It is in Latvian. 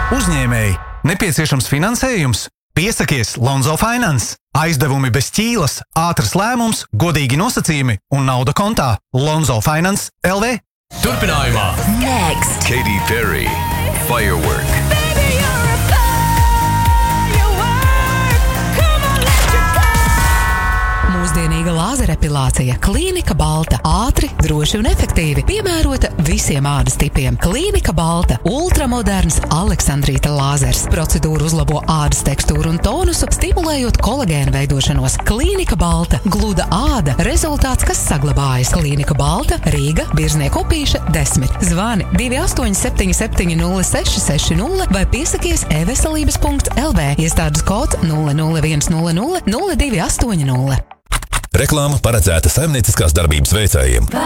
Uzņēmēji, nepieciešams finansējums? Piesakies Lonzo Finance. Aizdevumi bez ķīlas, ātrs lēmums, godīgi nosacījumi un nauda kontā. Lonzo Finance LV. Turpinājumā Next. Katy Perry, Firework. Mūsdienīga lāzerepilācija. Klīnika Balta. Ātri, droši un efektīvi. Piemērota visiem ādas tipiem. Klīnika Balta. Ultramoderns Aleksandrīta lāzers. Procedūra uzlabo ādas tekstūru un tonusu, stimulējot kolagēnu veidošanos. Klīnika Balta. Gluda āda. Rezultāts, kas saglabājas. Klīnika Balta. Rīga, Birznieku upīša, 10. Zvani 28770660 vai piesakies e-veselības.lv. Iestādes kods 00100 0280. Reklāma paredzēta saimnieciskās darbības veicējiem.